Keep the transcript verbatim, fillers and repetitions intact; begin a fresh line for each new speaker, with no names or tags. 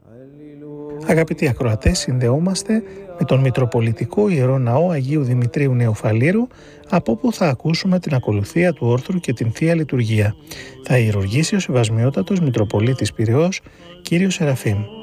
Αγαπητοί ακροατές, συνδεόμαστε με τον Μητροπολιτικό Ιερό Ναό Αγίου Δημητρίου Νεοφαλήρου, από όπου θα ακούσουμε την ακολουθία του όρθρου και την Θεία Λειτουργία. Θα ιερουργήσει ο Σεβασμιότατος Μητροπολίτης Πειραιώς, κύριος Σεραφείμ.